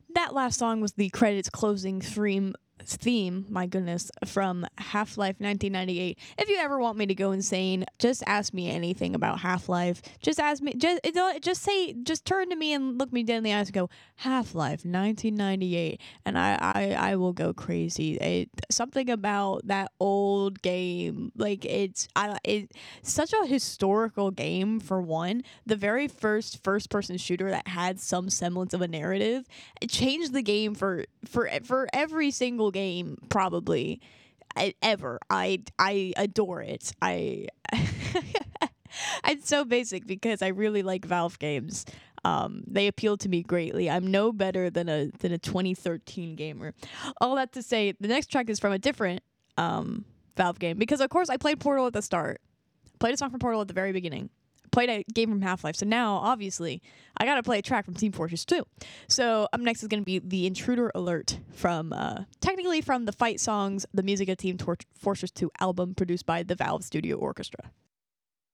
That last song was the credits closing theme, my goodness, from Half-Life 1998. If you ever want me to go insane, just ask me anything about Half-Life. Just ask me, just turn to me and look me dead in the eyes and go, Half-Life 1998, and I will go crazy. Something about that old game, like it's such a historical game. For one, the very first-person shooter that had some semblance of a narrative, it changed the game for every single game probably ever. I adore it. I'm so basic because I really like Valve games. They appeal to me greatly. I'm no better than a 2013 gamer. All that to say, the next track is from a different Valve game because of course I played Portal at the start. Played a song from Portal at the very beginning. Played a game from Half-Life. So now, obviously, I gotta play a track from Team Fortress 2. So up next is gonna be the Intruder Alert from, technically from the fight songs, the music of Team Fortress 2 album produced by the Valve Studio Orchestra.